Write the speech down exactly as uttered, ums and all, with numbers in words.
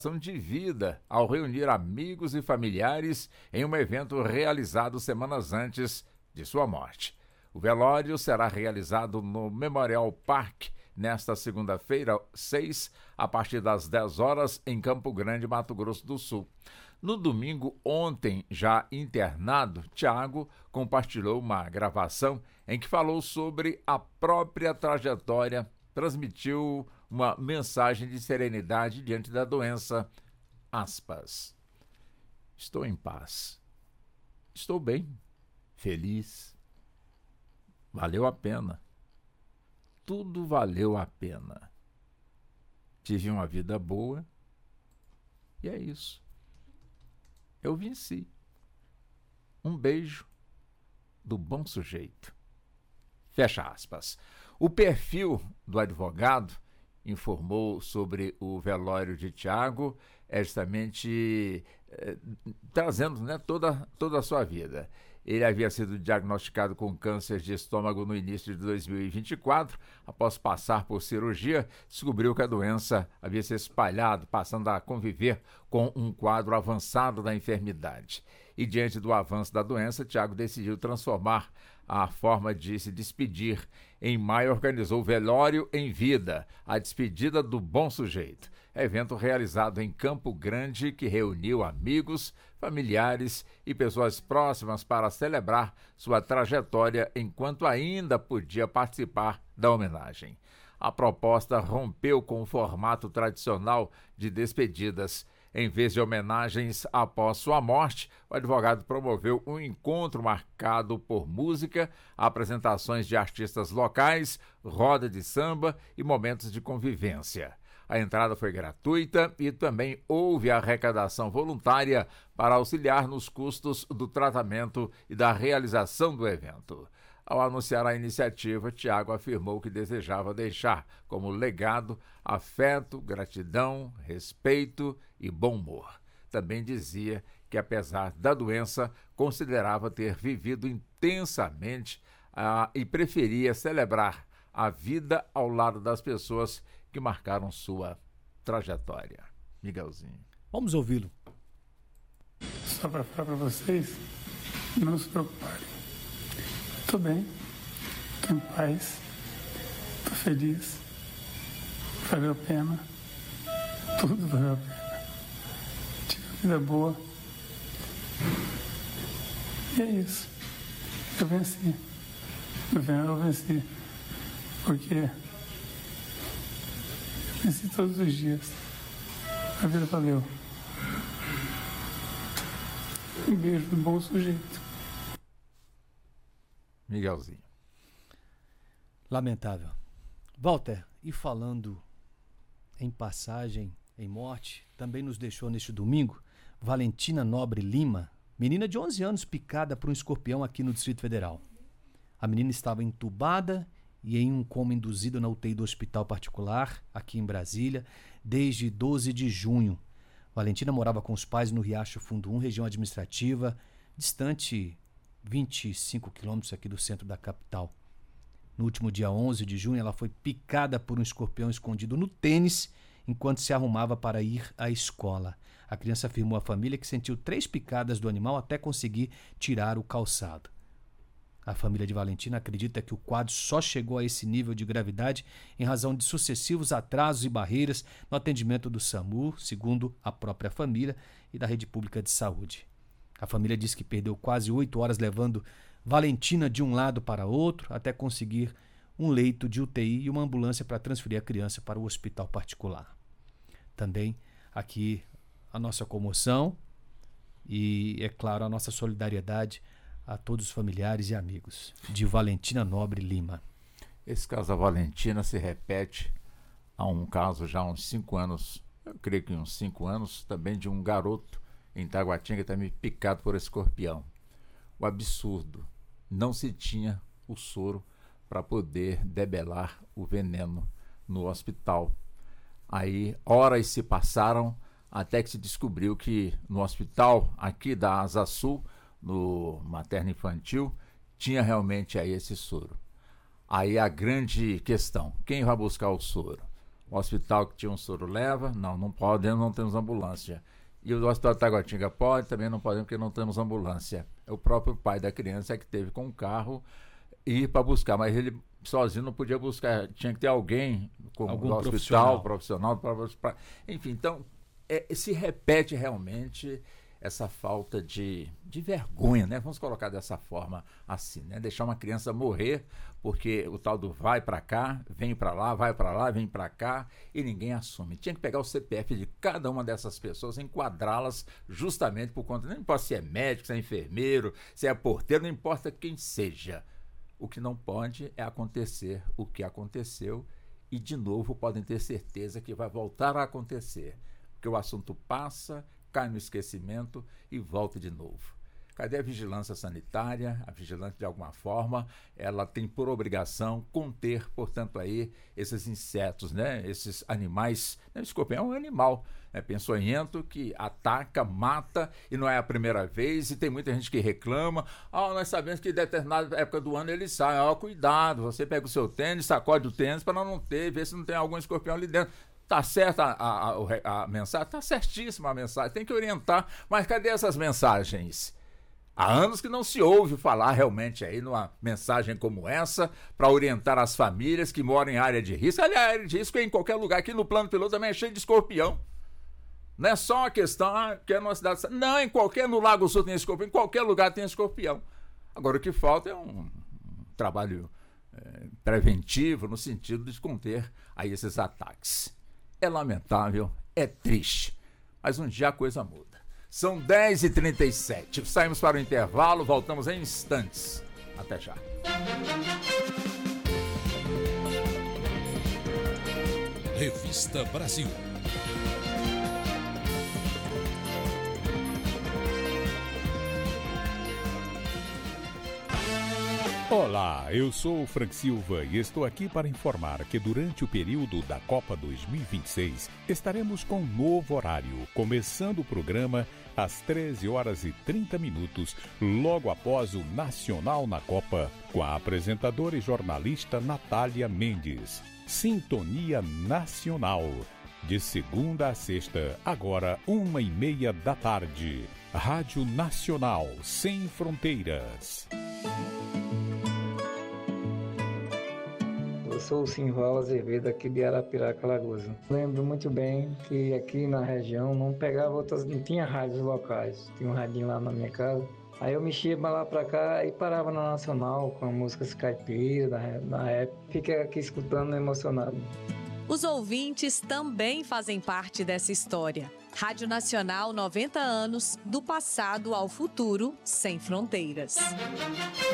De vida ao reunir amigos e familiares em um evento realizado semanas antes de sua morte. O velório será realizado no Memorial Park nesta segunda-feira, seis, a partir das dez horas, em Campo Grande, Mato Grosso do Sul. No domingo, ontem, já internado, Thiago compartilhou uma gravação em que falou sobre a própria trajetória, transmitiu uma mensagem de serenidade diante da doença. Aspas. Estou em paz. Estou bem. Feliz. Valeu a pena. Tudo valeu a pena. Tive uma vida boa. E é isso. Eu venci. Um beijo do bom sujeito. Fecha aspas. O perfil do advogado informou sobre o velório de Thiago, é justamente eh, trazendo, né, toda, toda a sua vida. Ele havia sido diagnosticado com câncer de estômago no início de dois mil e vinte e quatro. Após passar por cirurgia, descobriu que a doença havia se espalhado, passando a conviver com um quadro avançado da enfermidade. E diante do avanço da doença, Thiago decidiu transformar a forma de se despedir. Em maio, organizou o velório em vida, a despedida do bom sujeito. Evento realizado em Campo Grande que reuniu amigos, familiares e pessoas próximas para celebrar sua trajetória enquanto ainda podia participar da homenagem. A proposta rompeu com o formato tradicional de despedidas. Em vez de homenagens após sua morte, o advogado promoveu um encontro marcado por música, apresentações de artistas locais, roda de samba e momentos de convivência. A entrada foi gratuita e também houve arrecadação voluntária para auxiliar nos custos do tratamento e da realização do evento. Ao anunciar a iniciativa, Thiago afirmou que desejava deixar como legado afeto, gratidão, respeito e bom humor. Também dizia que, apesar da doença, considerava ter vivido intensamente ah, e preferia celebrar a vida ao lado das pessoas que marcaram sua trajetória. Miguelzinho. Vamos ouvi-lo. Só para falar para vocês, não se preocuparem. Estou bem, estou em paz, estou feliz, valeu a pena, tudo valeu a pena. Tive uma vida boa. E é isso. Eu venci. Eu venci. Porque eu venci todos os dias. A vida valeu. Um beijo do bom sujeito. Miguelzinho. Lamentável. Walter, e falando em passagem, em morte, também nos deixou neste domingo Valentina Nobre Lima, menina de onze anos picada por um escorpião aqui no Distrito Federal. A menina estava entubada e em um coma induzido na U T I do hospital particular, aqui em Brasília, desde doze de junho. Valentina morava com os pais no Riacho Fundo um, região administrativa, distante vinte e cinco quilômetros aqui do centro da capital. No último dia onze de junho, ela foi picada por um escorpião escondido no tênis enquanto se arrumava para ir à escola. A criança afirmou à família que sentiu três picadas do animal até conseguir tirar o calçado. A família de Valentina acredita que o quadro só chegou a esse nível de gravidade em razão de sucessivos atrasos e barreiras no atendimento do SAMU, segundo a própria família, e da rede pública de saúde. A família diz que perdeu quase oito horas levando Valentina de um lado para outro até conseguir um leito de U T I e uma ambulância para transferir a criança para o hospital particular. Também aqui a nossa comoção e, é claro, a nossa solidariedade a todos os familiares e amigos de Valentina Nobre Lima. Esse caso da Valentina se repete há um caso já há uns cinco anos, eu creio que uns cinco anos, também de um garoto em Taguatinga também picado por escorpião. O absurdo, não se tinha o soro para poder debelar o veneno no hospital. Aí horas se passaram até que se descobriu que no hospital aqui da Asa Sul, no materno infantil, tinha realmente aí esse soro. Aí a grande questão, quem vai buscar o soro? O hospital que tinha um soro leva, não, não podemos, não temos ambulância. E o hospital de Taguatinga pode, também não podemos porque não temos ambulância. O próprio pai da criança é que teve com o carro ir para buscar, mas ele sozinho não podia buscar, tinha que ter alguém com Algum do hospital, profissional, profissional pra, enfim, então é, se repete realmente essa falta de, de vergonha, né? Vamos colocar dessa forma assim, né? Deixar uma criança morrer porque o tal do vai para cá, vem para lá, vai para lá, vem para cá e ninguém assume. Tinha que pegar o C P F de cada uma dessas pessoas, enquadrá-las justamente por conta, não importa se é médico, se é enfermeiro, se é porteiro, não importa quem seja. O que não pode é acontecer o que aconteceu e, de novo, podem ter certeza que vai voltar a acontecer, porque o assunto passa, cai no esquecimento e volta de novo. Cadê a vigilância sanitária? A vigilância, de alguma forma, ela tem por obrigação conter, portanto, aí, esses insetos, né? Esses animais. Né? O escorpião é um animal, né? Peçonhento que ataca, mata, e não é a primeira vez, e tem muita gente que reclama. Ah, nós sabemos que em determinada época do ano ele sai. Ah, cuidado, você pega o seu tênis, sacode o tênis para não ter, ver se não tem algum escorpião ali dentro. Tá certa a, a, a mensagem? Tá certíssima a mensagem, tem que orientar, mas cadê essas mensagens? Há anos que não se ouve falar realmente aí numa mensagem como essa para orientar as famílias que moram em área de risco. Aliás, área de risco é em qualquer lugar, aqui no plano piloto também é cheio de escorpião. Não é só uma questão, ah, que é numa cidade... Não, em qualquer, no Lago Sul tem escorpião, em qualquer lugar tem escorpião. Agora, o que falta é um, um trabalho é, preventivo no sentido de conter aí esses ataques. É lamentável, é triste, mas um dia a coisa muda. São dez e trinta e sete, saímos para o intervalo, voltamos em instantes. Até já. Revista Brasil. Olá, eu sou o Frank Silva e estou aqui para informar que durante o período da Copa dois mil e vinte e seis estaremos com um novo horário, começando o programa às treze horas e trinta minutos, logo após o Nacional na Copa, com a apresentadora e jornalista Natália Mendes. Sintonia Nacional, de segunda a sexta, agora uma e meia da tarde. Rádio Nacional, sem fronteiras. Eu sou o Simval Azevedo, aqui de Arapiraca, Alagoas. Lembro muito bem que aqui na região não pegava outras, não tinha rádios locais. Tinha um radinho lá na minha casa. Aí eu mexia lá pra cá e parava na Nacional com músicas caipiras na, na época. Fiquei aqui escutando emocionado. Os ouvintes também fazem parte dessa história. Rádio Nacional, noventa anos, do passado ao futuro, sem fronteiras.